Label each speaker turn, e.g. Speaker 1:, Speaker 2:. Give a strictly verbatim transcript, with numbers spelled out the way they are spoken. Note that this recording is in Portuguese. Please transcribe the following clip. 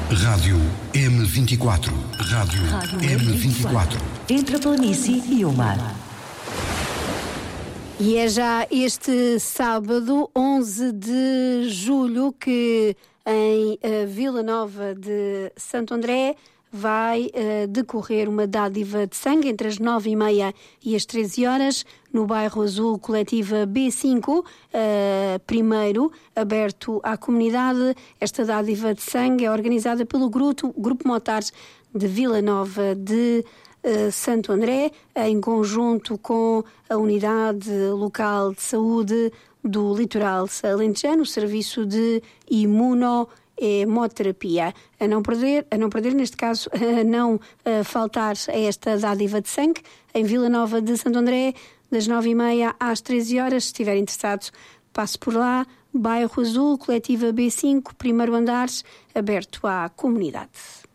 Speaker 1: Rádio M vinte e quatro. Rádio,
Speaker 2: Rádio
Speaker 1: M vinte e quatro.
Speaker 2: Entre a planície e o mar.
Speaker 3: E é já este sábado, onze de julho, que em uh, Vila Nova de Santo André vai uh, decorrer uma dádiva de sangue entre as nove e meia e as treze horas, no bairro Azul, coletiva B cinco, uh, primeiro, aberto à comunidade. Esta dádiva de sangue é organizada pelo Grupo, Grupo Motares de Vila Nova de uh, Santo André, em conjunto com a Unidade Local de Saúde do Litoral Alentejano, o Serviço de Imuno hemoterapia. A não perder, a não perder neste caso, a não a faltar a esta dádiva de sangue, em Vila Nova de Santo André, das nove e meia às treze horas. Se estiver interessado, passe por lá. Bairro Azul, coletiva B cinco, primeiro andar, aberto à comunidade.